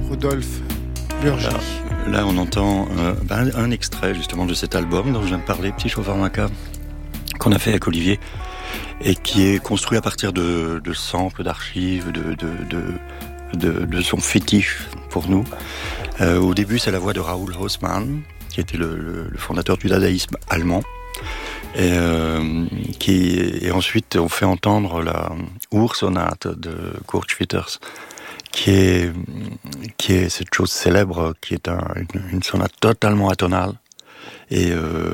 Rodolphe Burgi. Là, on entend un extrait justement de cet album dont je viens de parler, Petit chauffeur macabre, qu'on a fait avec Olivier, et qui est construit à partir de samples, d'archives, de son fétiche pour nous. Au début, c'est la voix de Raoul Haussmann, qui était le fondateur du dadaïsme allemand. Et ensuite, on fait entendre la Ursonate de Kurt Schwitters, qui est cette chose célèbre, qui est une sonate totalement atonale, et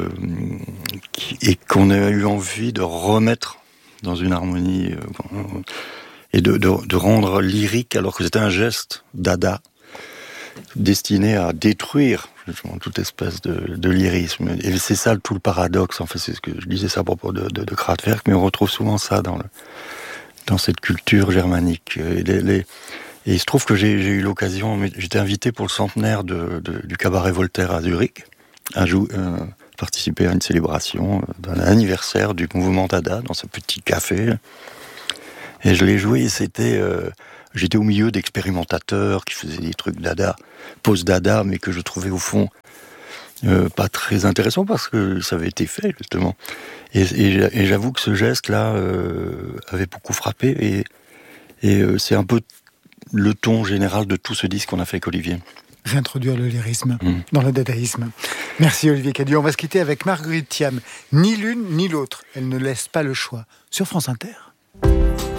qu'on a eu envie de remettre dans une harmonie, et de rendre lyrique, alors que c'était un geste dada, destiné à détruire toute espèce de lyrisme. Et c'est ça tout le paradoxe. En fait, c'est ce que je disais ça à propos de Kraftwerk, mais on retrouve souvent ça dans cette culture germanique. Et il se trouve que j'ai eu l'occasion, j'étais invité pour le centenaire du cabaret Voltaire à Zurich, à participer à une célébration d'un anniversaire du mouvement Dada dans ce petit café. Et je l'ai joué, et j'étais au milieu d'expérimentateurs qui faisaient des trucs Dada, post-Dada, mais que je trouvais au fond pas très intéressant parce que ça avait été fait, justement. Et j'avoue que ce geste-là avait beaucoup frappé, et c'est un peu le ton général de tout ce disque qu'on a fait avec Olivier. Réintroduire le lyrisme dans le dadaïsme. Merci Olivier Cadieux. On va se quitter avec Marguerite Thiam. Ni l'une ni l'autre. Elle ne laisse pas le choix. Sur France Inter.